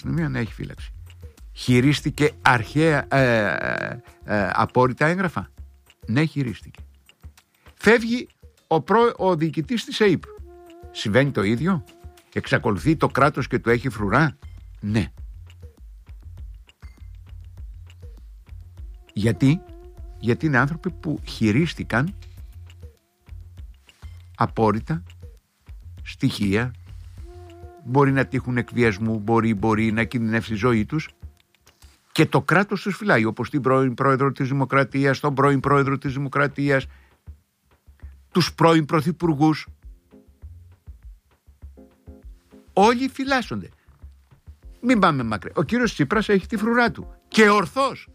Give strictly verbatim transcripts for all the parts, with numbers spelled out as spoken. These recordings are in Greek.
αστυνομία να έχει φύλαξη. Χειρίστηκε αρχαία ε, ε, ε, απόρριτα έγγραφα? Ναι, χειρίστηκε. Φεύγει ο, προ, ο διοικητής της ΕΥΠ. Συμβαίνει το ίδιο? Εξακολουθεί το κράτος και του έχει φρουρά? Ναι. Γιατί? Γιατί είναι άνθρωποι που χειρίστηκαν απόρριτα στοιχεία, μπορεί να τύχουν εκβιασμού, μπορεί, μπορεί να κινδυνεύσει η ζωή τους και το κράτος τους φυλάει, όπως την πρώην πρόεδρο της Δημοκρατίας, τον πρώην πρόεδρο της Δημοκρατίας, τους πρώην πρωθυπουργούς. Όλοι φυλάσσονται. Μην πάμε μακριά. Ο κύριος Τσίπρας έχει τη φρουρά του και ορθώς.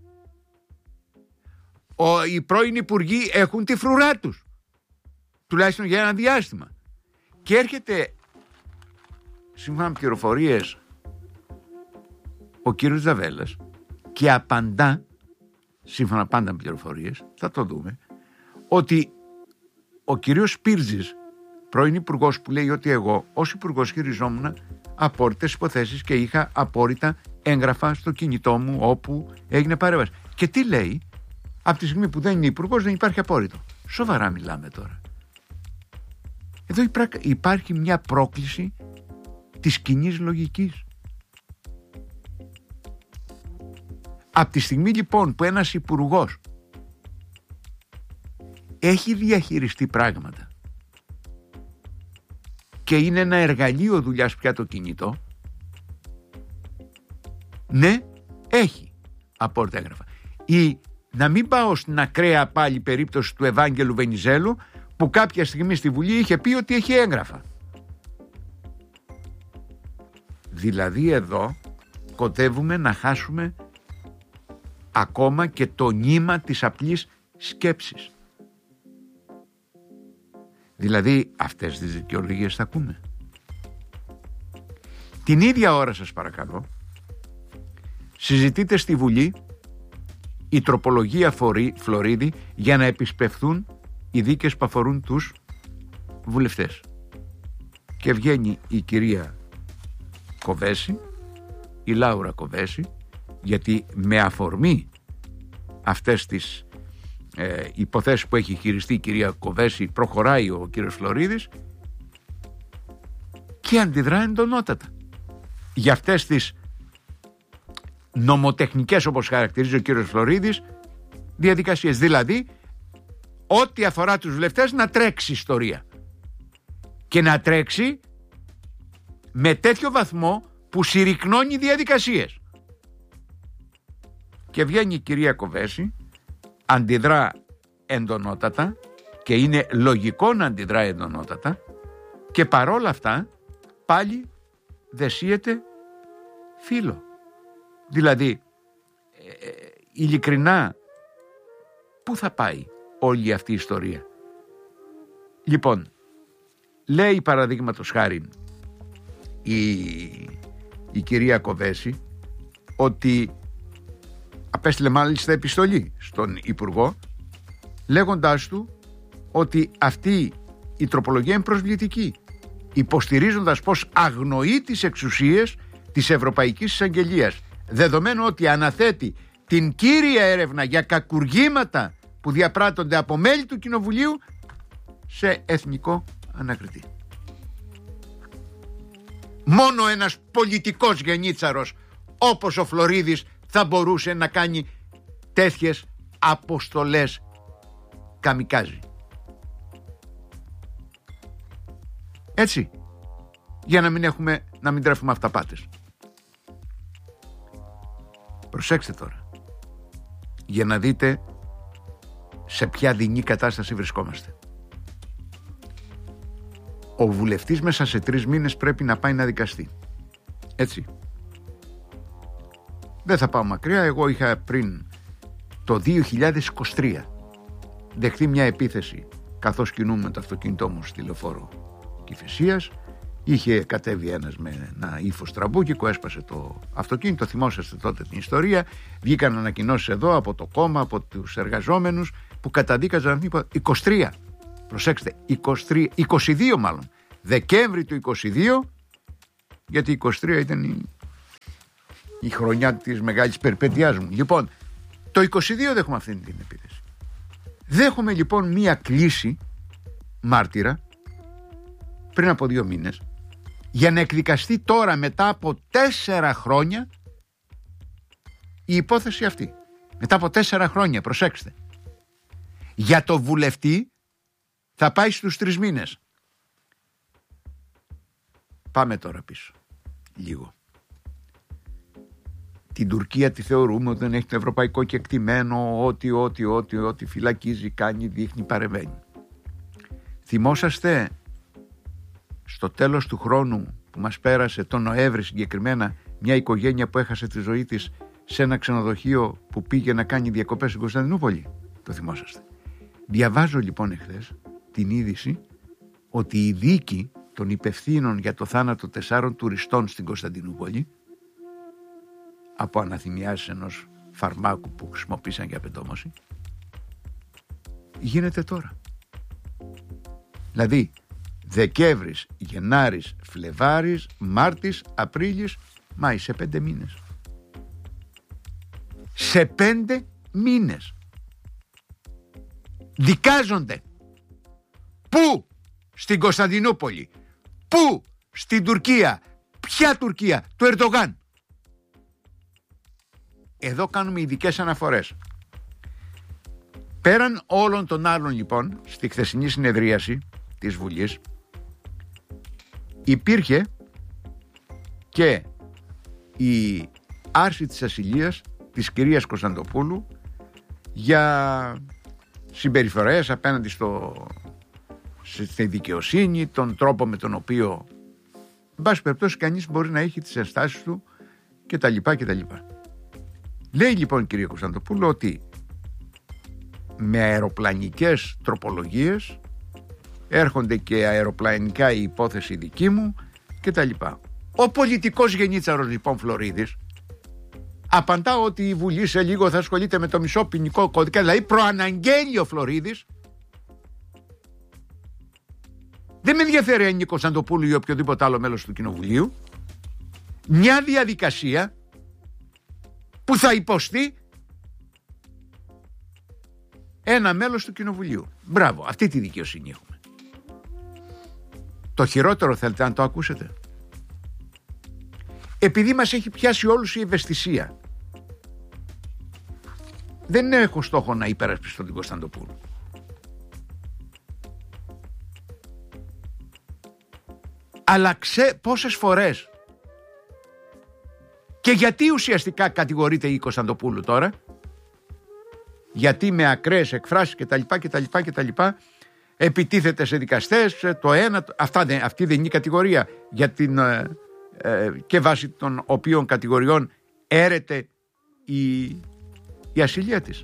Ο, οι πρώην υπουργοί έχουν τη φρουρά τους, τουλάχιστον για ένα διάστημα. Και έρχεται, σύμφωνα με πληροφορίες, ο κύριος Ζαβέλας και απαντά, σύμφωνα πάντα με πληροφορίες, θα το δούμε, ότι ο κύριος Σπίρτζης, πρώην υπουργός, που λέει ότι εγώ ως υπουργός χειριζόμουν απόρριτες υποθέσεις και είχα απόρριτα έγγραφα στο κινητό μου όπου έγινε παρέμβαση. Και τι λέει? Από τη στιγμή που δεν είναι υπουργός δεν υπάρχει απόρριτο. Σοβαρά μιλάμε τώρα. Εδώ υπάρχει μια πρόκληση της κοινής λογικής. Από τη στιγμή λοιπόν που ένας υπουργός έχει διαχειριστεί πράγματα και είναι ένα εργαλείο δουλειάς πια το κινητό, ναι, έχει απόρριτα έγγραφα. Ή να μην πάω στην ακραία πάλι περίπτωση του Ευάγγελου Βενιζέλου, που κάποια στιγμή στη Βουλή είχε πει ότι έχει έγγραφα. Δηλαδή εδώ κοντεύουμε να χάσουμε ακόμα και το νήμα της απλής σκέψης. Δηλαδή αυτές τις δικαιολογίες θα ακούμε. Την ίδια ώρα, σας παρακαλώ, συζητείται στη Βουλή η τροπολογία Φλωρίδη για να επισπευθούν οι δίκες που αφορούν τους βουλευτές. Και βγαίνει η κυρία Κοβέση, η Λάουρα Κοβέση, γιατί με αφορμή αυτές τις ε, υποθέσεις που έχει χειριστεί η κυρία Κοβέση προχωράει ο κύριος Φλωρίδης και αντιδρά εντονότατα για αυτές τις νομοτεχνικές, όπως χαρακτηρίζει ο κύριος Φλωρίδης, διαδικασίες. Δηλαδή ό,τι αφορά τους βουλευτές να τρέξει ιστορία και να τρέξει με τέτοιο βαθμό που συρρυκνώνει διαδικασίες. Και βγαίνει η κυρία Κοβέση, αντιδρά εντονότατα και είναι λογικό να αντιδρά εντονότατα και παρόλα αυτά πάλι δεσίεται φίλο. Δηλαδή ε, ειλικρινά πού θα πάει όλη αυτή η ιστορία? Λοιπόν, λέει παραδείγματος χάριν η, η κυρία Κοβέση ότι απέστειλε μάλιστα επιστολή στον Υπουργό λέγοντάς του ότι αυτή η τροπολογία είναι προσβλητική, υποστηρίζοντας πως αγνοεί τις εξουσίες της Ευρωπαϊκής Εισαγγελίας, δεδομένου ότι αναθέτει την κύρια έρευνα για κακουργήματα που διαπράττονται από μέλη του Κοινοβουλίου σε εθνικό ανακριτή. Μόνο ένας πολιτικός γενίτσαρος όπως ο Φλωρίδης θα μπορούσε να κάνει τέτοιες αποστολές καμικάζι. Έτσι, για να μην έχουμε, να μην τρέφουμε αυταπάτες. Προσέξτε τώρα, για να δείτε σε ποια δεινή κατάσταση βρισκόμαστε. Ο βουλευτής μέσα σε τρεις μήνες πρέπει να πάει να δικαστεί. Έτσι. Δεν θα πάω μακριά. Εγώ είχα πριν το δύο χιλιάδες είκοσι τρία δεχτεί μια επίθεση καθώς κινούμε το αυτοκίνητό μου στη λεωφόρο Κηφισίας. Είχε κατέβει ένας με ένα ύφος τραμπούκικο, έσπασε το αυτοκίνητο. Θυμόσαστε τότε την ιστορία. Βγήκαν ανακοινώσεις εδώ από το κόμμα, από τους εργαζόμενους που καταδίκαζαν είκοσι τρία. Προσέξτε, είκοσι τρία, είκοσι δύο μάλλον. Δεκέμβρη του είκοσι δύο, γιατί είκοσι τρία ήταν η, η χρονιά της μεγάλης περιπέτειάς μου. Λοιπόν, το είκοσι δύο δέχομαι αυτή την επίθεση. Δέχομαι λοιπόν μία κλήση μάρτυρα πριν από δύο μήνες για να εκδικαστεί τώρα μετά από τέσσερα χρόνια η υπόθεση αυτή. Μετά από τέσσερα χρόνια, προσέξτε. Για το βουλευτή θα πάει στους τρεις μήνες. Πάμε τώρα πίσω λίγο. Την Τουρκία τη θεωρούμε ότι δεν έχει το ευρωπαϊκό κεκτημένο, ότι, ότι, ότι, ότι φυλακίζει, κάνει, δείχνει, παρεμβαίνει. Θυμόσαστε στο τέλος του χρόνου που μας πέρασε, τον Νοέμβρη συγκεκριμένα, μια οικογένεια που έχασε τη ζωή της σε ένα ξενοδοχείο που πήγε να κάνει διακοπές στην Κωνσταντινούπολη? Το θυμόσαστε? Διαβάζω λοιπόν εχθές την είδηση ότι η δίκη των υπευθύνων για το θάνατο τεσσάρων τουριστών στην Κωνσταντινούπολη από αναθυμιάσεις ενός φαρμάκου που χρησιμοποίησαν για πεντόμωση γίνεται τώρα. Δηλαδή Δεκέμβρης, Γενάρης, Φλεβάρης, Μάρτης, Απρίλης, Μάη, σε πέντε μήνες. Σε πέντε μήνες δικάζονται. Πού? Στην Κωνσταντινούπολη. Πού? Στην Τουρκία. Ποια Τουρκία? Του Ερντογάν. Εδώ κάνουμε ειδικές αναφορές. Πέραν όλων των άλλων λοιπόν, στη χθεσινή συνεδρίαση της Βουλής υπήρχε και η άρση της ασυλίας της κυρίας Κωνσταντοπούλου για συμπεριφορές απέναντι στο, στη δικαιοσύνη, τον τρόπο με τον οποίο εν πάση περιπτώσει κανείς μπορεί να έχει τις ενστάσεις του κτλ. κτλ. Λέει λοιπόν η κυρία Κωνσταντοπούλου ότι με αεροπλανικές τροπολογίες έρχονται και αεροπλανικά η υπόθεση δική μου κτλ. Ο πολιτικός γενίτσαρος λοιπόν Φλωρίδης απαντά ότι η Βουλή σε λίγο θα ασχολείται με το μισό ποινικό κώδικα, δηλαδή προαναγγέλει ο Φλωρίδης. Δεν με ενδιαφέρει αν είναι η Κωνσταντοπούλου ή οποιοδήποτε άλλο μέλος του Κοινοβουλίου. Μια διαδικασία που θα υποστεί ένα μέλος του Κοινοβουλίου. Μπράβο, αυτή τη δικαιοσύνη έχουμε. Το χειρότερο θέλετε να το ακούσετε? Επειδή μας έχει πιάσει όλους η ευαισθησία, δεν έχω στόχο να υπερασπιστώ την Κωνσταντοπούλου. Αλλά ξέ πόσες φορές και γιατί ουσιαστικά κατηγορείται η Κωνσταντοπούλου τώρα? Γιατί με ακραίες εκφράσεις κτλ κτλ κτλ επιτίθεται σε δικαστές, το ένα, αυτά, αυτή δεν είναι η κατηγορία για την, ε, ε, και βάσει των οποίων κατηγοριών έρεται η, η ασυλία της.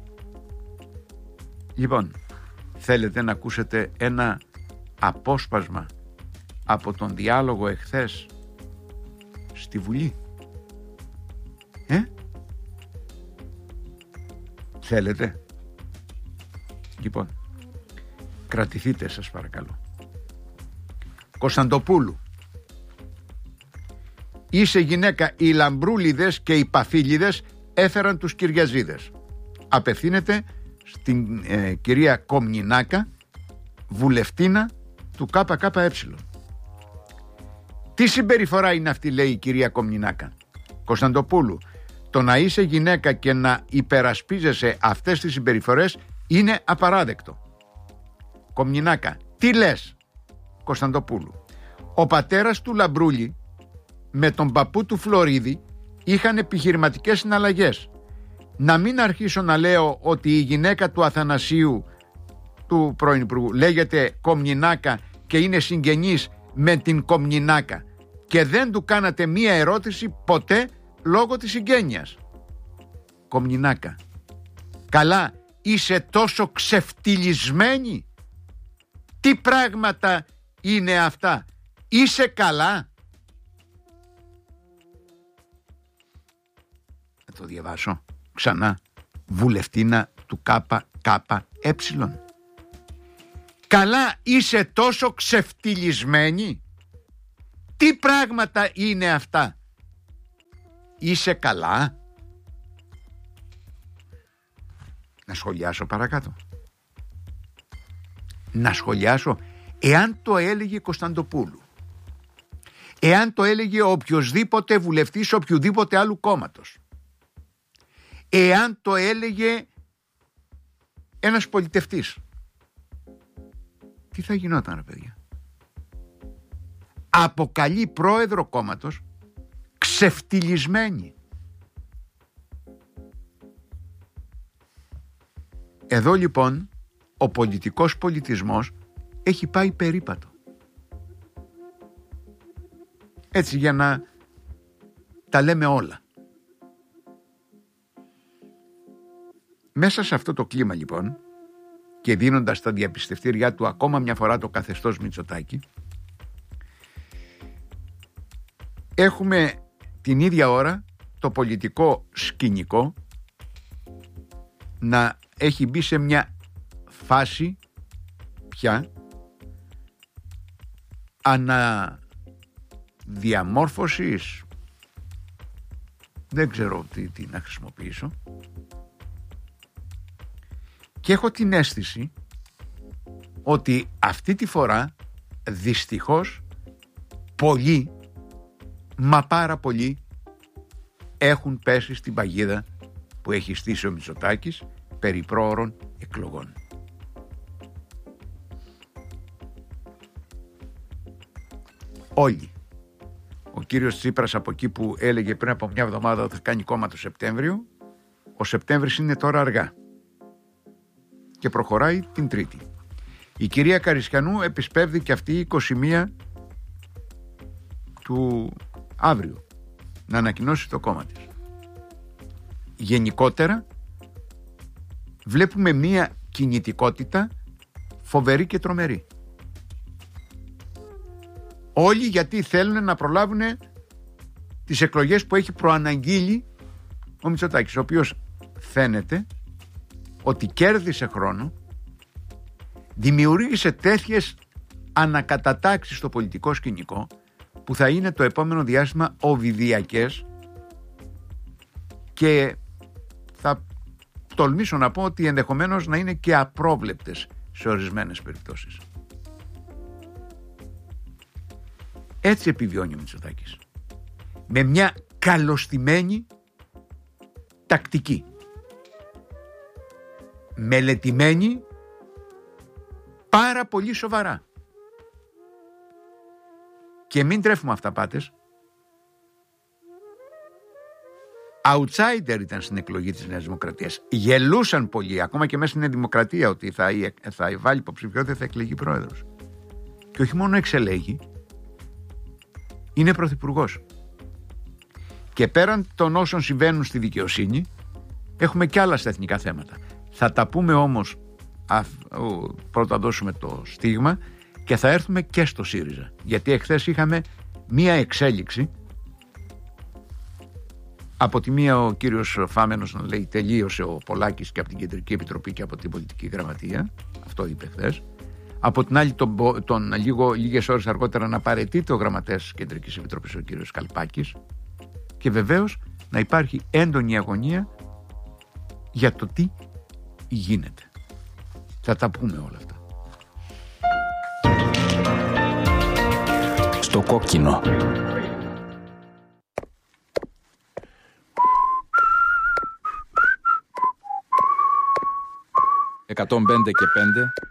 Λοιπόν, θέλετε να ακούσετε ένα απόσπασμα από τον διάλογο εχθές στη Βουλή? Ε? Θέλετε? Λοιπόν, κρατηθείτε σας παρακαλώ. Κωνσταντοπούλου, είσαι γυναίκα, οι λαμπρούλιδες και οι παφίλιδες έφεραν τους Κυριαζίδες. Απευθύνεται στην ε, κυρία Κομνηνάκα, βουλευτίνα του ΚΚΕ. Τι συμπεριφορά είναι αυτή, λέει η κυρία Κομνηνάκα? Κωνσταντοπούλου, το να είσαι γυναίκα και να υπερασπίζεσαι αυτές τις συμπεριφορές είναι απαράδεκτο. Κομνηνάκα, τι λες? Κωνσταντοπούλου, ο πατέρας του Λαμπρούλη με τον παππού του Φλωρίδη είχαν επιχειρηματικές συναλλαγές. Να μην αρχίσω να λέω ότι η γυναίκα του Αθανασίου, του πρώην Υπουργού, λέγεται Κομνηνάκα και είναι συγγενής με την Κομνηνάκα και δεν του κάνατε μία ερώτηση ποτέ λόγω της συγγένειας. Κομνηνάκα, καλά, είσαι τόσο ξεφτυλισμένη? Τι πράγματα είναι αυτά? Είσαι καλά? Θα το διαβάσω ξανά. Βουλευτίνα του ΚΚΕ. Καλά, είσαι τόσο ξεφτυλισμένη? Τι πράγματα είναι αυτά? είσαι καλά? Να σχολιάσω παρακάτω. Να σχολιάσω. Εάν το έλεγε Κωνσταντοπούλου, εάν το έλεγε οποιοσδήποτε βουλευτής οποιοδήποτε άλλου κόμματος, εάν το έλεγε ένας πολιτευτής, τι θα γινόταν, ρε παιδιά? Αποκαλεί πρόεδρο κόμματος ξεφτυλισμένη. Εδώ λοιπόν ο πολιτικός πολιτισμός έχει πάει περίπατο. Έτσι, για να τα λέμε όλα. Μέσα σε αυτό το κλίμα λοιπόν, και δίνοντας τα διαπιστευτήριά του ακόμα μια φορά το καθεστώς Μητσοτάκη, έχουμε την ίδια ώρα το πολιτικό σκηνικό να έχει μπει σε μια φάση πια αναδιαμόρφωσης, δεν ξέρω τι, τι να χρησιμοποιήσω, και έχω την αίσθηση ότι αυτή τη φορά δυστυχώς πολλοί, μα πάρα πολλοί, έχουν πέσει στην παγίδα που έχει στήσει ο Μητσοτάκης περί πρόωρων εκλογών. Όλοι. Ο κύριος Τσίπρας από εκεί που έλεγε πριν από μια εβδομάδα ότι θα κάνει κόμμα το Σεπτέμβριο, ο Σεπτέμβρης είναι τώρα αργά και προχωράει την Τρίτη. Η κυρία Καρισιανού επισπεύδει και αυτή είκοσι μία του αύριο να ανακοινώσει το κόμμα της. Γενικότερα βλέπουμε μία κινητικότητα φοβερή και τρομερή. Όλοι γιατί θέλουν να προλάβουν τις εκλογές που έχει προαναγγείλει ο Μητσοτάκης, ο οποίος φαίνεται ότι κέρδισε χρόνο, δημιούργησε τέτοιες ανακατατάξεις στο πολιτικό σκηνικό που θα είναι το επόμενο διάστημα οβιδιακές, και θα τολμήσω να πω ότι ενδεχομένως να είναι και απρόβλεπτες σε ορισμένες περιπτώσεις. Έτσι επιβιώνει ο Μητσοτάκης, με μια καλωστημένη τακτική, μελετημένη πάρα πολύ σοβαρά. Και μην τρέφουμε αυταπάτες. Outsider ήταν στην εκλογή της Νέας Δημοκρατίας. Γελούσαν πολλοί, ακόμα και μέσα στην Νέα Δημοκρατία, ότι θα, θα βάλει υποψηφιότητα, θα εκλεγεί πρόεδρος. Και όχι μόνο εξελέγει, είναι πρωθυπουργός. Και πέραν των όσων συμβαίνουν στη δικαιοσύνη, έχουμε και άλλα στα εθνικά θέματα. Θα τα πούμε όμως, α, ο, πρώτα δώσουμε το στίγμα, και θα έρθουμε και στο ΣΥΡΙΖΑ. Γιατί εχθές είχαμε μία εξέλιξη. Από τη μία ο κύριος Φάμενος να λέει τελείωσε ο Πολάκης και από την Κεντρική Επιτροπή και από την Πολιτική Γραμματεία. Αυτό είπε χθες. Από την άλλη τον, τον λίγο, λίγες ώρες αργότερα να παραιτείται ο γραμματέας της Κεντρικής Επιτροπής ο κύριος Καλπάκης. Και βεβαίως να υπάρχει έντονη αγωνία για το τι γίνεται. Θα τα πούμε όλα αυτά. Στο κόκκινο. εκατόν πέντε και πέντε